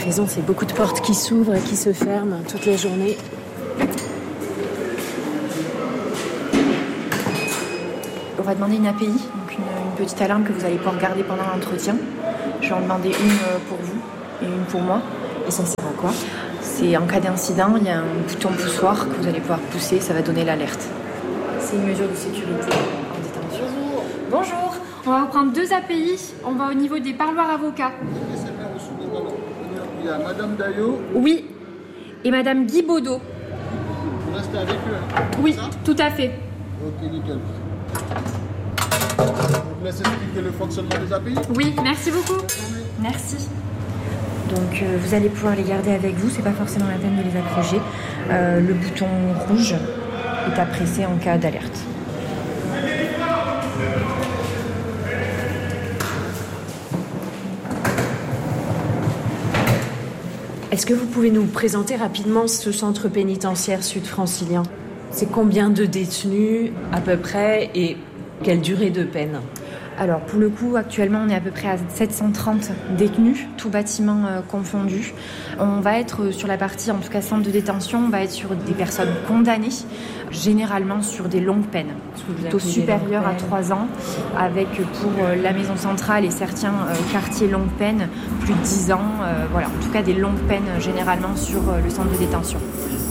prison, c'est beaucoup de portes qui s'ouvrent et qui se ferment toute la journée. On va demander une API, donc une petite alarme que vous allez pouvoir garder pendant l'entretien. Je vais en demander une pour vous et une pour moi. Et ça sert à quoi ? C'est en cas d'incident, il y a un bouton poussoir que vous allez pouvoir pousser, ça va donner l'alerte. C'est une mesure de sécurité en détention. Bonjour, on va vous prendre 2 API. On va au niveau des parloirs avocats. Il y a Madame Dayo. Oui, et Madame Guy Baudot. Vous restez avec eux. Oui, tout à fait. Ok, nickel. Vous laissez expliquer le fonctionnement des API. Oui, merci beaucoup. Merci. Donc vous allez pouvoir les garder avec vous, c'est pas forcément la peine de les accrocher. Le bouton rouge est à presser en cas d'alerte. Est-ce que vous pouvez nous présenter rapidement ce centre pénitentiaire sud-francilien ? C'est combien de détenus à peu près et quelle durée de peine ? Alors pour le coup, actuellement on est à peu près à 730 détenus, tout bâtiment confondu. On va être sur la partie, en tout cas centre de détention, on va être sur des personnes condamnées, généralement sur des longues peines, plutôt supérieures à 3 ans, avec pour la maison centrale et certains quartiers longue peine, plus de 10 ans, voilà, en tout cas des longues peines généralement sur le centre de détention.